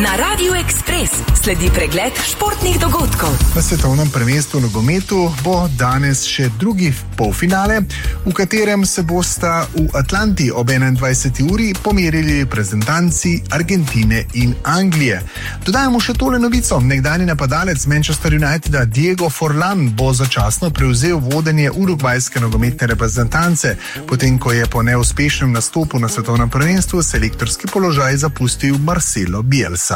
Na Radiu Ekspres sledi pregled športnih dogodkov. Na svetovnem prvenstvu v nogometu bo danes še drugi polfinale, v katerem se bosta v Atlanti ob 21. uri pomerili reprezentanci Argentine in Anglije. Dodajamo še tole novico. Nekdanji napadalec Manchester Uniteda Diego Forlan bo začasno prevzel vodenje urugvajske nogometne reprezentance, potem ko je po neuspešnem nastopu na svetovnem prvenstvu selektorski položaj zapustil Marcelo Bielsa.